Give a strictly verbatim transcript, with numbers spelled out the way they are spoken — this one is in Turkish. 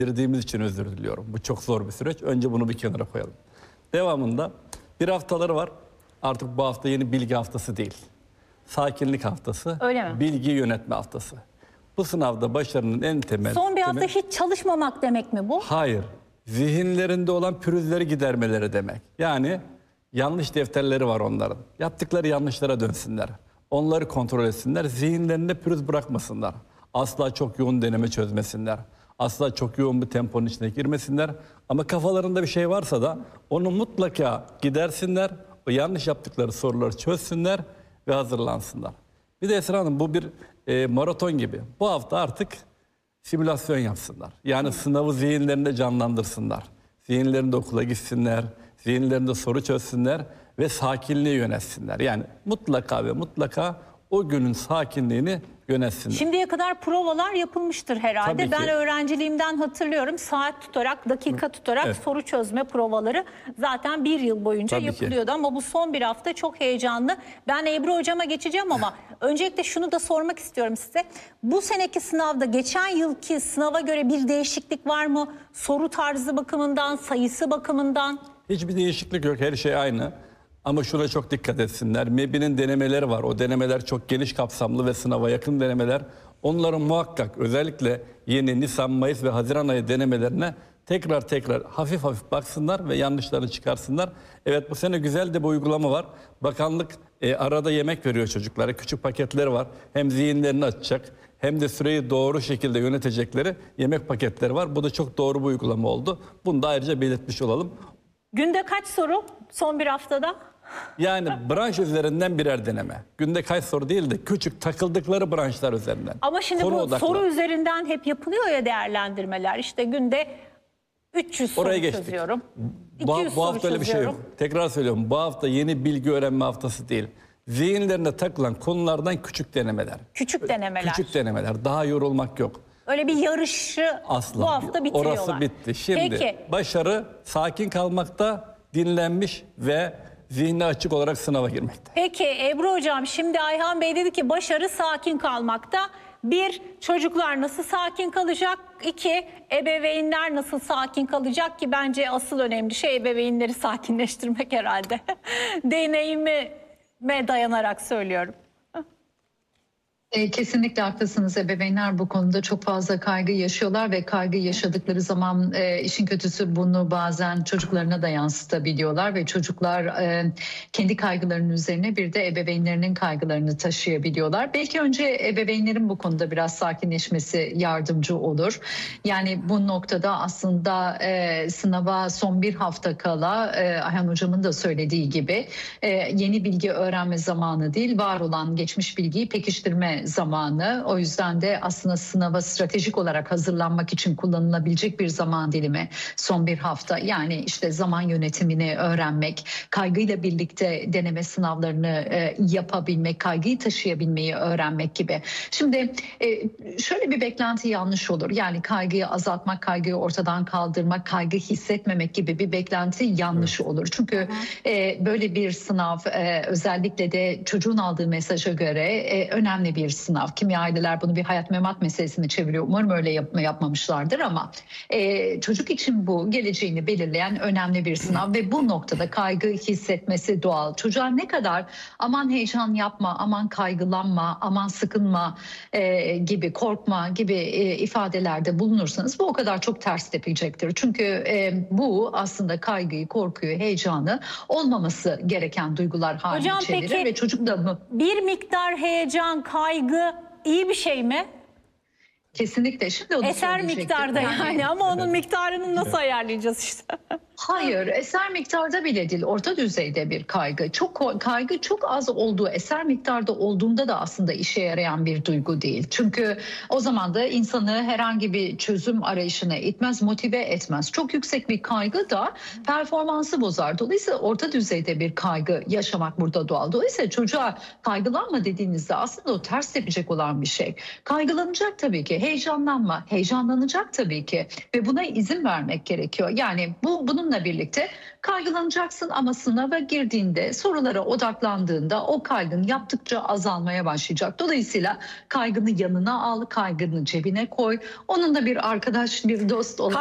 Girdiğimiz için özür diliyorum. Bu çok zor bir süreç. Önce bunu bir kenara koyalım. Devamında bir haftaları var. Artık bu hafta yeni bilgi haftası değil. Sakinlik haftası. Öyle mi? Bilgi yönetme haftası. Bu sınavda başarının en temel... Son bir hafta temel, hiç çalışmamak demek mi bu? Hayır. Zihinlerinde olan pürüzleri gidermeleri demek. Yani yanlış defterleri var onların. Yaptıkları yanlışlara dönsünler. Onları kontrol etsinler. Zihinlerinde pürüz bırakmasınlar. Asla çok yoğun deneme çözmesinler. Asla çok yoğun bir temponun içine girmesinler. Ama kafalarında bir şey varsa da onu mutlaka gidersinler. O yanlış yaptıkları soruları çözsünler ve hazırlansınlar. Bir de Esra Hanım, bu bir e, maraton gibi. Bu hafta artık simülasyon yapsınlar. Yani Hı. sınavı zihinlerinde canlandırsınlar. Zihinlerinde okula gitsinler. Zihinlerinde soru çözsünler ve sakinliği yönetsinler. Yani mutlaka ve mutlaka o günün sakinliğini yönetsinler. Şimdiye kadar provalar yapılmıştır herhalde. Tabii ben ki. öğrenciliğimden hatırlıyorum. Saat tutarak, dakika tutarak Evet. soru çözme provaları zaten bir yıl boyunca Tabii yapılıyordu. ki. Ama bu son bir hafta çok heyecanlı. Ben Ebru Hocam'a geçeceğim ama öncelikle şunu da sormak istiyorum size. Bu seneki sınavda geçen yılki sınava göre bir değişiklik var mı? Soru tarzı bakımından, sayısı bakımından? Hiçbir değişiklik yok. Her şey aynı. Ama şuna çok dikkat etsinler. M E B'nin denemeleri var. O denemeler çok geniş kapsamlı ve sınava yakın denemeler. Onların muhakkak özellikle yeni Nisan, Mayıs ve Haziran ayı denemelerine tekrar tekrar hafif hafif baksınlar ve yanlışlarını çıkarsınlar. Evet, bu sene güzel de bir uygulama var. Bakanlık e, arada yemek veriyor çocuklara. Küçük paketleri var. Hem zihinlerini açacak hem de süreyi doğru şekilde yönetecekleri yemek paketleri var. Bu da çok doğru bir uygulama oldu. Bunu da ayrıca belirtmiş olalım. Günde kaç soru son bir haftada? Yani branş üzerinden birer deneme. Günde kaç soru değil de küçük takıldıkları branşlar üzerinden. Ama şimdi Konu bu odaklı. soru üzerinden hep yapılıyor ya değerlendirmeler. İşte günde üç yüz Oraya soru geçtik. çözüyorum. Bu, iki yüz bu soru hafta öyle bir şey yok. çözüyorum. Tekrar söylüyorum. Bu hafta yeni bilgi öğrenme haftası değil. Zihinlerine takılan konulardan küçük denemeler. Küçük denemeler. Küçük denemeler. Daha yorulmak yok. Öyle bir yarışı Asla. bu hafta bitiriyorlar. Orası bitti. Şimdi Peki. başarı sakin kalmakta, dinlenmiş ve zihni açık olarak sınava girmekte. Peki Ebru Hocam, şimdi Ayhan Bey dedi ki başarı sakin kalmakta. Bir, çocuklar nasıl sakin kalacak? İki, ebeveynler nasıl sakin kalacak ki bence asıl önemli şey ebeveynleri sakinleştirmek herhalde. Deneyime dayanarak söylüyorum. Kesinlikle haklısınız. Ebeveynler bu konuda çok fazla kaygı yaşıyorlar ve kaygı yaşadıkları zaman e, işin kötüsü bunu bazen çocuklarına da yansıtabiliyorlar ve çocuklar e, kendi kaygılarının üzerine bir de ebeveynlerinin kaygılarını taşıyabiliyorlar. Belki önce ebeveynlerin bu konuda biraz sakinleşmesi yardımcı olur. Yani bu noktada aslında e, sınava son bir hafta kala e, Ayhan Hocam'ın da söylediği gibi e, yeni bilgi öğrenme zamanı değil, var olan geçmiş bilgiyi pekiştirme zamanı. O yüzden de aslında sınava stratejik olarak hazırlanmak için kullanılabilecek bir zaman dilimi son bir hafta. Yani işte zaman yönetimini öğrenmek, kaygıyla birlikte deneme sınavlarını e, yapabilmek, kaygıyı taşıyabilmeyi öğrenmek gibi. Şimdi e, şöyle bir beklenti yanlış olur. Yani kaygıyı azaltmak, kaygıyı ortadan kaldırmak, kaygı hissetmemek gibi bir beklenti yanlış evet. olur. Çünkü e, böyle bir sınav e, özellikle de çocuğun aldığı mesaja göre e, önemli bir sınav. Kimi aileler bunu bir hayat memat meselesini çeviriyor. Umarım öyle yapma, yapmamışlardır ama e, çocuk için bu geleceğini belirleyen önemli bir sınav ve bu noktada kaygı hissetmesi doğal. Çocuğa ne kadar aman heyecan yapma, aman kaygılanma, aman sıkınma e, gibi, korkma gibi e, ifadelerde bulunursanız bu o kadar çok ters tepecektir. Çünkü e, bu aslında kaygıyı, korkuyu, heyecanı olmaması gereken duygular haline Hocam, çevirir peki, ve çocuk da mı? Bir miktar heyecan, kaygı iyi bir şey mi? Kesinlikle. Şimdi onu eser miktarda yani, yani ama onun miktarını nasıl ayarlayacağız işte? Hayır, eser miktarda bile değil, orta düzeyde bir kaygı. Çok kaygı çok az olduğu, eser miktarda olduğunda da aslında işe yarayan bir duygu değil. Çünkü o zaman da insanı herhangi bir çözüm arayışına itmez, motive etmez. Çok yüksek bir kaygı da performansı bozar. Dolayısıyla orta düzeyde bir kaygı yaşamak burada doğal. Dolayısıyla çocuğa kaygılanma dediğinizde aslında o ters tepecek olan bir şey. Kaygılanacak tabii ki, heyecanlanma, heyecanlanacak tabii ki ve buna izin vermek gerekiyor. Yani bu bunun Bununla birlikte kaygılanacaksın ama sınava girdiğinde, sorulara odaklandığında o kaygın yaptıkça azalmaya başlayacak. Dolayısıyla kaygını yanına al, kaygını cebine koy. Onun da bir arkadaş, bir dost olarak